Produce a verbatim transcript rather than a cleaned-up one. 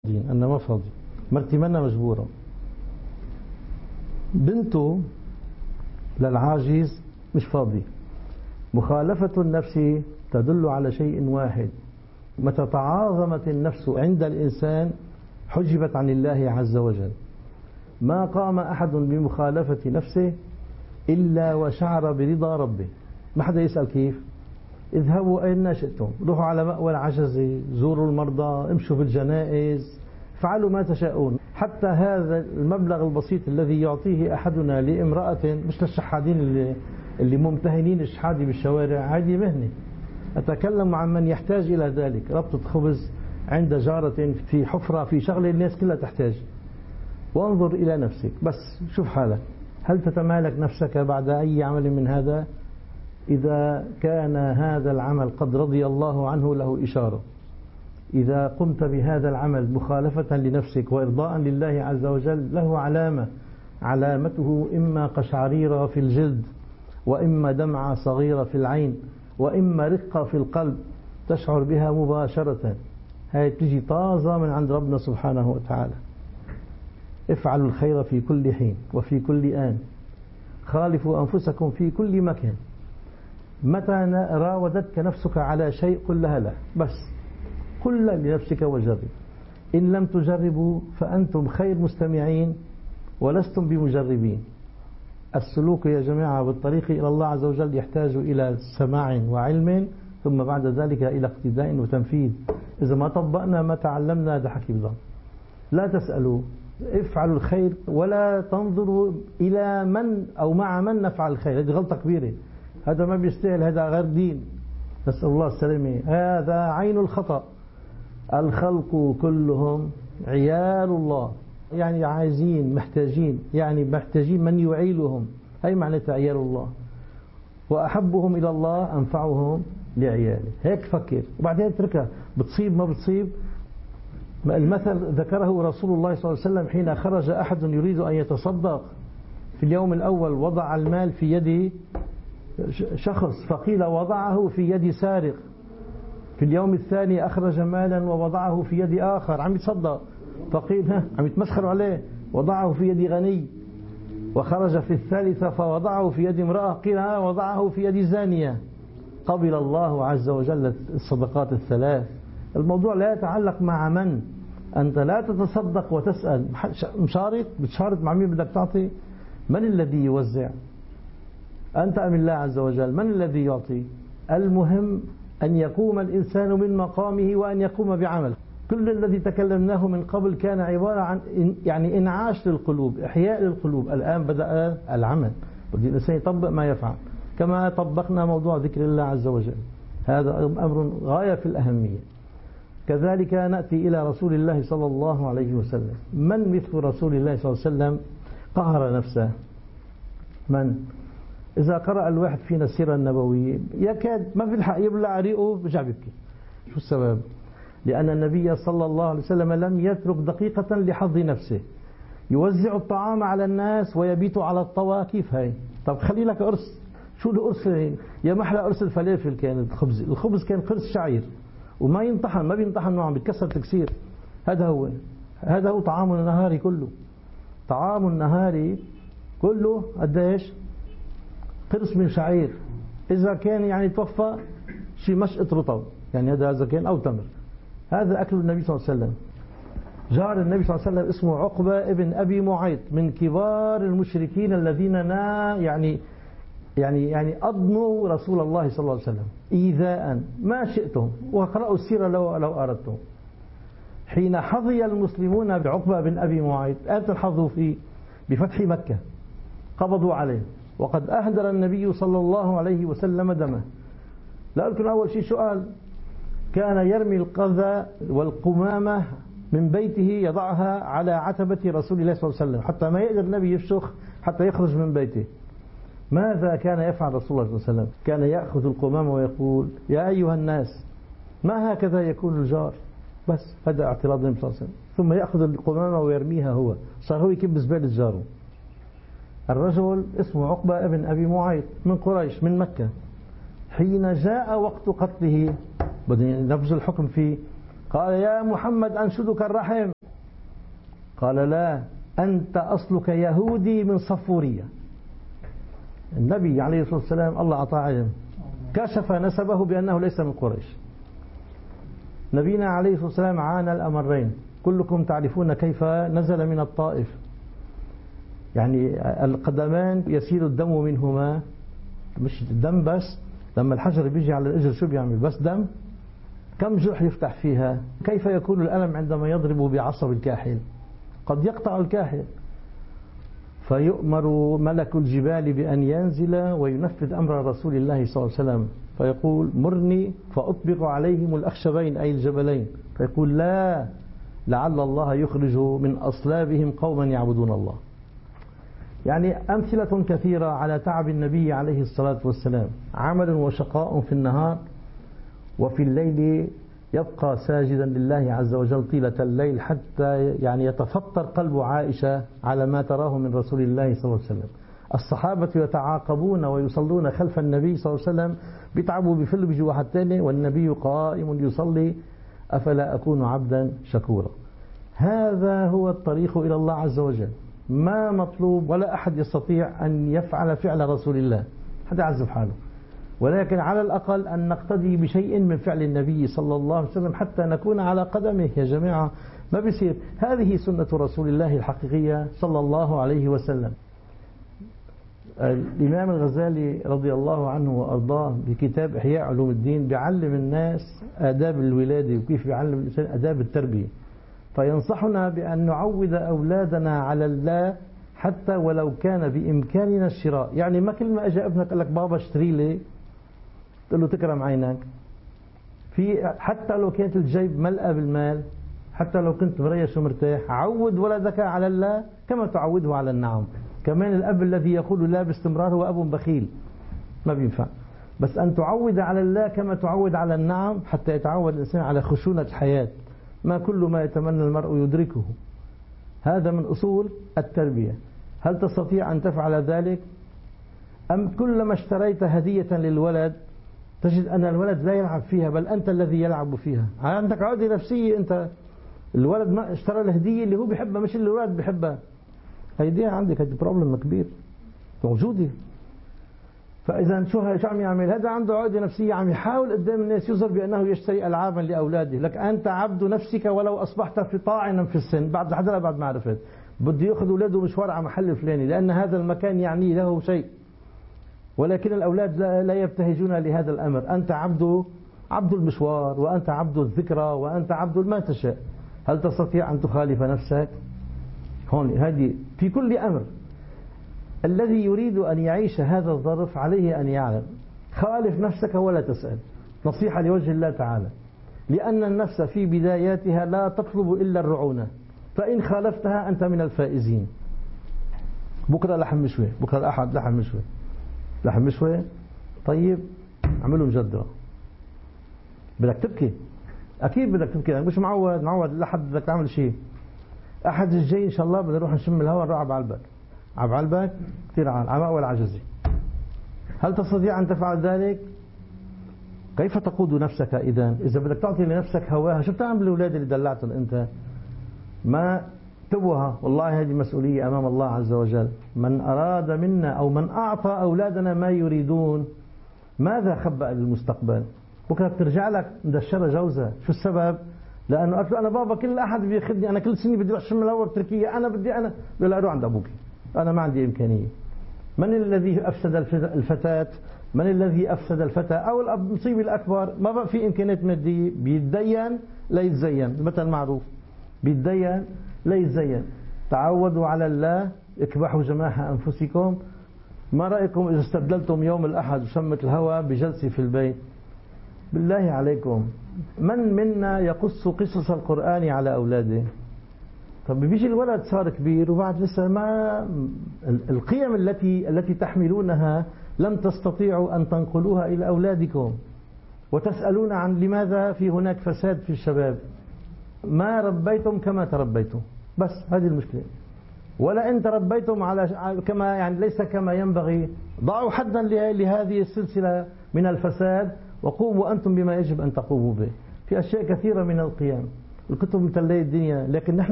أنا ما فاضي، مرتي منا مجبورة. بنته للعاجز مش فاضي. مخالفة النفس تدل على شيء واحد: متى تعاظمت النفس عند الإنسان حجبت عن الله عز وجل. ما قام أحد بمخالفة نفسه إلا وشعر برضا ربه. ما حدا يسأل كيف. اذهبوا أين شئتم، روحوا على مأوى العجزة، زوروا المرضى، امشوا في الجنائز، فعلوا ما تشاءون. حتى هذا المبلغ البسيط الذي يعطيه أحدنا لامرأة، مش للشحادين اللي, اللي ممتهنين الشحادي بالشوارع، هذه مهنة. أتكلم عن من يحتاج إلى ذلك. ربطة خبز عند جارة في حفرة، في شغلة الناس كلها تحتاج. وانظر إلى نفسك بس، شوف حالك، هل تتمالك نفسك بعد أي عمل من هذا؟ إذا كان هذا العمل قد رضي الله عنه له إشارة. إذا قمت بهذا العمل مخالفة لنفسك وإرضاء لله عز وجل له علامة، علامته إما قشعريرة في الجلد، وإما دمعة صغيرة في العين، وإما رقة في القلب تشعر بها مباشرة. هاي تجي طازة من عند ربنا سبحانه وتعالى. افعلوا الخير في كل حين وفي كل آن، خالفوا أنفسكم في كل مكان. متى راودتك نفسك على شيء قل لها لا، بس قل لنفسك وجرب. إن لم تجربوا فأنتم خير مستمعين ولستم بمجربين. السلوك يا جماعة بالطريق إلى الله عز وجل يحتاج إلى سماع وعلم، ثم بعد ذلك إلى اقتداء وتنفيذ. إذا ما طبقنا ما تعلمنا ده حكي بضل. لا تسألوا، افعلوا الخير ولا تنظروا إلى من أو مع من نفعل الخير. هذه غلطة كبيرة، هذا ما بيستاهل، هذا غير دين، نسأل الله السلامة. هذا عين الخطأ. الخلق كلهم عيال الله، يعني عايزين محتاجين، يعني محتاجين من يعيلهم. هي معناتها عيال الله. وأحبهم إلى الله أنفعهم لعياله. هيك فكر وبعدين اتركها، بتصيب ما بتصيب. المثل ذكره رسول الله صلى الله عليه وسلم حين خرج أحد يريد أن يتصدق. في اليوم الأول وضع المال في يد شخص، فقيل وضعه في يد سارق. في اليوم الثاني أخرج مالا ووضعه في يد آخر عم يتصدق، فقيل ها عم يتمسخروا عليه، وضعه في يد غني. وخرج في الثالثة فوضعه في يد امرأة، قيل ها وضعه في يد زانية. قبل الله عز وجل الصدقات الثلاث. الموضوع لا يتعلق مع من. أنت لا تتصدق وتسأل مشارط، بتشارط مع مين بدك تعطي؟ من الذي يوزع؟ أنت أم الله عز وجل؟ من الذي يعطي؟ المهم أن يقوم الإنسان من مقامه وأن يقوم بعمل. كل الذي تكلمناه من قبل كان عبارة عن يعني إنعاش للقلوب، إحياء للقلوب. الآن بدأ العمل، بدأ الإنسان يطبق ما يفعل، كما طبقنا موضوع ذكر الله عز وجل. هذا أمر غاية في الأهمية. كذلك نأتي إلى رسول الله صلى الله عليه وسلم. من مثل رسول الله صلى الله عليه وسلم قهر نفسه؟ من؟ إذا قرأ الواحد فينا السيرة النبوية يكاد ما في الحق يبلع ريقه برجع بيبكي. شو السبب؟ لأن النبي صلى الله عليه وسلم لم يترك دقيقة لحظ نفسه. يوزع الطعام على الناس ويبيت على الطوى. كيف هاي؟ طب خلي لك قرص. شو القرص؟ يا محلى قرص الفلافل كان الخبز. الخبز كان قرص شعير وما ينطحن، ما بينطحن نوعا، بيتكسر تكسير. هذا هو هذا هو طعام النهار كله. طعام النهار كله قديش؟ قرص من شعير. إذا كان يعني توفى شي مشقة رطب، يعني هذا إذا كان أو تمر. هذا أكل النبي صلى الله عليه وسلم. جار النبي صلى الله عليه وسلم اسمه عقبة ابن أبي معيط، من كبار المشركين الذين نا يعني يعني يعني أضنوا رسول الله صلى الله عليه وسلم إيذاء ما شئتم. وقرأوا السيرة لو لو أردتم. حين حظي المسلمون بعقبة بن أبي معيط، أنت حظوا فيه بفتح مكة، قبضوا عليه وقد أهدر النبي صلى الله عليه وسلم دمه. لا أذكر أول شيء سؤال، كان يرمي القذى والقمامة من بيته يضعها على عتبة رسول الله صلى الله عليه وسلم حتى ما يقدر النبي يفشخ حتى يخرج من بيته. ماذا كان يفعل رسول الله صلى الله عليه وسلم؟ كان يأخذ القمامة ويقول يا أيها الناس ما هكذا يكون الجار. بس هذا اعتراض النبي صلى الله عليه وسلم. ثم يأخذ القمامة ويرميها هو، صار هو يكب زبالة جاره. الرجل اسمه عقبة ابن أبي معيط من قريش من مكة. حين جاء وقت قتله بدنا نفذ الحكم فيه، قال يا محمد أنشدك الرحم. قال لا، أنت أصلك يهودي من صفورية. النبي عليه الصلاة والسلام الله أعطاه علم، كشف نسبه بأنه ليس من قريش. نبينا عليه الصلاة والسلام عانى الأمرين، كلكم تعرفون كيف نزل من الطائف، يعني القدمان يسيل الدم منهما، مش الدم بس، لما الحجر بيجي على الإجر شو بيعمل؟ بس دم. كم جرح يفتح فيها؟ كيف يكون الألم عندما يضرب بعصب الكاحل؟ قد يقطع الكاحل. فيؤمر ملك الجبال بأن ينزل وينفذ أمر رسول الله صلى الله عليه وسلم، فيقول مرني فأطبق عليهم الأخشبين أي الجبلين، فيقول لا، لعل الله يخرج من أصلابهم قوما يعبدون الله. يعني أمثلة كثيرة على تعب النبي عليه الصلاة والسلام، عمل وشقاء في النهار، وفي الليل يبقى ساجدا لله عز وجل طيلة الليل، حتى يعني يتفطر قلب عائشة على ما تراه من رسول الله صلى الله عليه وسلم. الصحابة يتعاقبون ويصلون خلف النبي صلى الله عليه وسلم، بيتعبوا بفل بيجوا واحد تاني والنبي قائم يصلي، أفلا أكون عبدا شكورا. هذا هو الطريق إلى الله عز وجل. ما مطلوب ولا أحد يستطيع أن يفعل فعل رسول الله، حتى يعذب حاله، ولكن على الأقل أن نقتدي بشيء من فعل النبي صلى الله عليه وسلم حتى نكون على قدمه. يا جماعة ما بيصير، هذه سنة رسول الله الحقيقية صلى الله عليه وسلم. الإمام الغزالي رضي الله عنه وأرضاه بكتاب إحياء علوم الدين بيعلم الناس آداب الولادة وكيف بيعلم الإنسان آداب التربية، فينصحنا بأن نعود أولادنا على الله حتى ولو كان بإمكاننا الشراء. يعني ما كل ما أجى ابنك قال لك بابا اشتري لي تقول له تكرم عينك، في حتى لو كانت الجيب ملأة بالمال، حتى لو كنت مريش ومرتاح، عود ولدك على الله كما تعوده على النعم. كمان الأب الذي يقول لا باستمرار هو أب بخيل، ما بينفع. بس أن تعود على الله كما تعود على النعم، حتى يتعود الإنسان على خشونة الحياة. ما كل ما يتمنى المرء يدركه، هذا من أصول التربية. هل تستطيع أن تفعل ذلك؟ أم كلما اشتريت هدية للولد تجد أن الولد لا يلعب فيها، بل أنت الذي يلعب فيها؟ عندك عقدة نفسية. أنت الولد ما اشترى الهدية اللي هو بيحبها مش اللي الولد بيحبها، هيديها عندك، هيدي بروبلم كبير موجودة. فإذا شو شو عم يعمل؟ هذا عنده عقدة نفسية، عم يحاول قدام الناس يظهر بأنه يشتري ألعابا لأولاده. لك أنت عبد نفسك ولو أصبحت في طاعنا في السن، بعد حدا بعد ما عرفت بده يأخذ أولاده مشوار على محل فلاني لأن هذا المكان يعني له شيء، ولكن الأولاد لا يبتهجون لهذا الأمر. أنت عبد عبد المشوار، وأنت عبد الذكرى، وأنت عبد ما تشاء. هل تستطيع أن تخالف نفسك؟ هون هذه في كل أمر. الذي يريد أن يعيش هذا الظرف عليه أن يعلم خالف نفسك ولا تسأل، نصيحة لوجه الله تعالى، لأن النفس في بداياتها لا تطلب إلا الرعونة، فإن خالفتها أنت من الفائزين. بكرة لحم مشوي، بكرة الأحد لحم مشوي، لحم مشوي طيب اعمله مجدرة، بدك تبكي أكيد بدك تبكي، يعني مش معود معود لحد بدك تعمل شيء. أحد الجاي إن شاء الله بدنا نروح نشم الهواء، نروح على بعلبك، على بعلبك كثير عال على مأوى العجزي. هل تستطيع أن تفعل ذلك؟ كيف تقود نفسك إذا؟ إذا بدك تعطي لنفسك هواها، شو بتعمل بالأولاد اللي دلعتهم أنت؟ ما تبوها. والله هذه مسؤولية أمام الله عز وجل. من أراد منا أو من أعطى أولادنا ما يريدون ماذا خبأ للمستقبل؟ بكرة بترجع لك مدشرة جوزة. شو السبب؟ لأنه قلت له أنا بابا كل أحد بياخذني، أنا كل سنة بدي أروح شم الهواء بتركيا، أنا بدي أنا بقول له روح عند أبوك، أنا ما عندي إمكانية. من الذي أفسد الفتاة؟ من الذي أفسد الفتى أو المصيبة الأكبر؟ ما بقى في إمكانيات مادية، بيتدين لا يتزين، المثل معروف، بيتدين لا يتزين. تعودوا على الله، اكبحوا جماح أنفسكم. ما رأيكم إذا استبدلتم يوم الأحد وشمة الهواء بجلسة في البيت؟ بالله عليكم من منا يقص قصص القرآن على أولاده؟ طب بيجي الولد صار كبير وبعد لسه ما القيم التي التي تحملونها لم تستطيعوا أن تنقلوها إلى أولادكم، وتسألون عن لماذا في هناك فساد في الشباب. ما ربيتم كما تربيتم، بس هذه المشكلة. ولا أنت ربيتم على كما يعني ليس كما ينبغي. ضعوا حدا لهذه السلسلة من الفساد وقوموا أنتم بما يجب أن تقوموا به. في أشياء كثيرة من القيام، الكتب متلية الدنيا، لكن نحن